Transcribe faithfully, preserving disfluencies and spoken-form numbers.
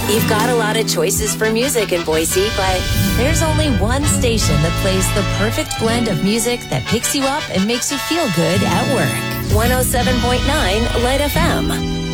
You've got a lot of choices for music in Boise, but there's only one station that plays the perfect blend of music that picks you up and makes you feel good at work. one oh seven point nine Light F M.